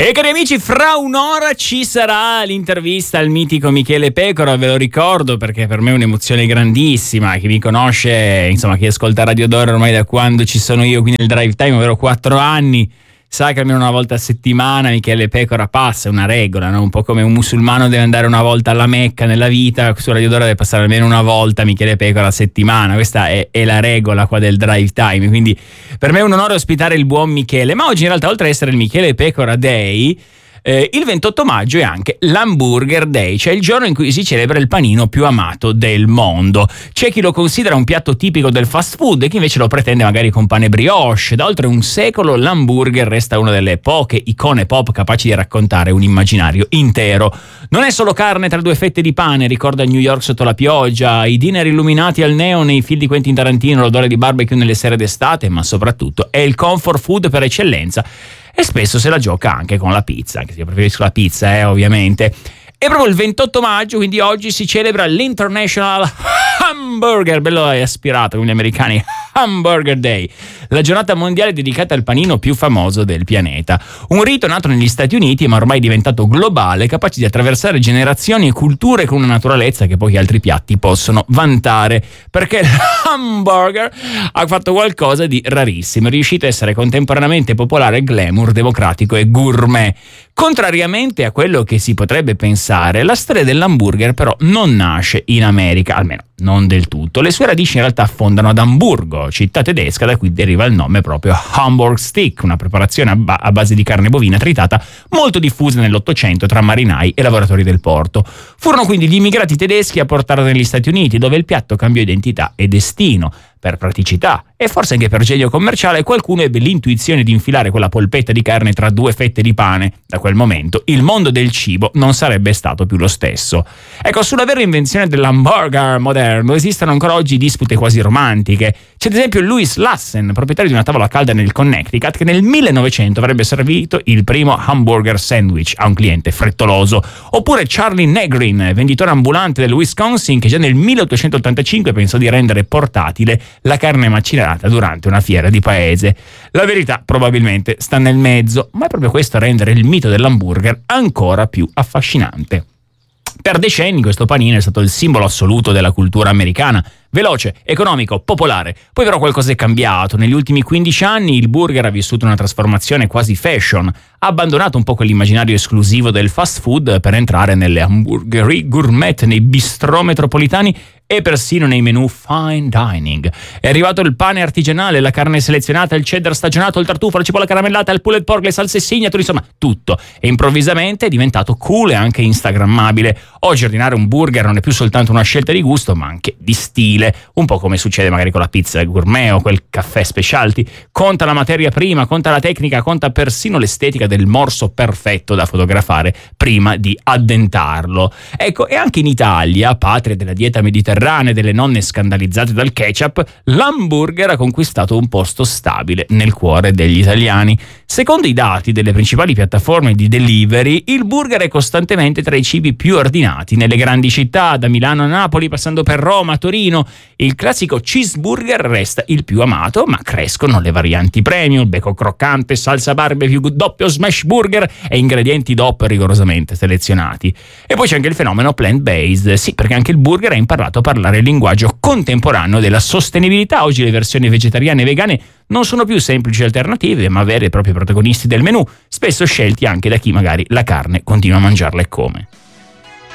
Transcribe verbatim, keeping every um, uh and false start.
E cari amici, fra un'ora ci sarà l'intervista al mitico Michele Pecora, ve lo ricordo perché per me è un'emozione grandissima. Chi mi conosce, insomma, chi ascolta Radio D'Oro ormai da quando ci sono io qui nel drive time, ovvero quattro anni, sa che almeno una volta a settimana Michele Pecora passa, è una regola, no? Un po' come un musulmano deve andare una volta alla Mecca nella vita, su Radio D'Oro deve passare almeno una volta Michele Pecora a settimana. Questa è, è la regola qua del drive time, quindi per me è un onore ospitare il buon Michele. Ma oggi in realtà, oltre ad essere il Michele Pecora Day, Eh, il ventotto maggio è anche l'Hamburger Day, cioè il giorno in cui si celebra il panino più amato del mondo. C'è chi lo considera un piatto tipico del fast food e chi invece lo pretende magari con pane brioche. Da oltre un secolo l'hamburger resta una delle poche icone pop capaci di raccontare un immaginario intero. Non è solo carne tra due fette di pane, ricorda New York sotto la pioggia, i dinner illuminati al neon nei film di Quentin Tarantino, l'odore di barbecue nelle sere d'estate, ma soprattutto è il comfort food per eccellenza. E spesso se la gioca anche con la pizza, anche se io preferisco la pizza, eh, ovviamente. E proprio il ventotto maggio, quindi oggi, si celebra l'International Hamburger, bello e aspirato come gli americani, Hamburger Day, la giornata mondiale dedicata al panino più famoso del pianeta. Un rito nato negli Stati Uniti ma ormai diventato globale, capace di attraversare generazioni e culture con una naturalezza che pochi altri piatti possono vantare, perché l'hamburger ha fatto qualcosa di rarissimo, è riuscito a essere contemporaneamente popolare, glamour, democratico e gourmet. Contrariamente a quello che si potrebbe pensare, la storia dell'hamburger però non nasce in America, almeno non del tutto. Le sue radici in realtà affondano ad Amburgo, città tedesca da cui deriva il nome proprio Hamburg Stick, una preparazione a, ba- a base di carne bovina tritata molto diffusa nell'Ottocento tra marinai e lavoratori del porto. Furono quindi gli immigrati tedeschi a portarla negli Stati Uniti, dove il piatto cambiò identità e destino. Per praticità e forse anche per genio commerciale, qualcuno ebbe l'intuizione di infilare quella polpetta di carne tra due fette di pane. Da quel momento il mondo del cibo non sarebbe stato più lo stesso. Ecco, sulla vera invenzione dell'hamburger moderno esistono ancora oggi dispute quasi romantiche. C'è ad esempio Louis Lassen, proprietario di una tavola calda nel Connecticut, che nel millenovecento avrebbe servito il primo hamburger sandwich a un cliente frettoloso. Oppure Charlie Negrin, venditore ambulante del Wisconsin, che già nel milleottocentottantacinque pensò di rendere portatile la carne macinata durante una fiera di paese. La verità probabilmente sta nel mezzo, ma è proprio questo a rendere il mito dell'hamburger ancora più affascinante. Per decenni questo panino è stato il simbolo assoluto della cultura americana, veloce, economico, popolare. Poi però qualcosa è cambiato. Negli ultimi quindici anni il burger ha vissuto una trasformazione quasi fashion, ha abbandonato un po' quell'immaginario esclusivo del fast food per entrare nelle hamburgerie gourmet, nei bistrò metropolitani e persino nei menù fine dining. È arrivato il pane artigianale, la carne selezionata, il cheddar stagionato, il tartufo, la cipolla caramellata, il pulled pork, le salse signature, insomma tutto. E improvvisamente è diventato cool e anche instagrammabile. Oggi ordinare un burger non è più soltanto una scelta di gusto, ma anche di stile, un po' come succede magari con la pizza gourmet o quel caffè specialty. Conta la materia prima, conta la tecnica, conta persino l'estetica del morso perfetto da fotografare prima di addentarlo. Ecco, e anche in Italia, patria della dieta mediterranea, delle nonne scandalizzate dal ketchup, l'hamburger ha conquistato un posto stabile nel cuore degli italiani. Secondo i dati delle principali piattaforme di delivery, il burger è costantemente tra i cibi più ordinati nelle grandi città, da Milano a Napoli, passando per Roma, Torino. Il classico cheeseburger resta il più amato, ma crescono le varianti premium, bacon croccante, salsa barbecue, doppio smash burger e ingredienti D O P rigorosamente selezionati. E poi c'è anche il fenomeno plant-based, sì, perché anche il burger ha imparato a parlare il linguaggio contemporaneo della sostenibilità. Oggi le versioni vegetariane e vegane non sono più semplici alternative, ma veri e propri protagonisti del menù, spesso scelti anche da chi magari la carne continua a mangiarla e come.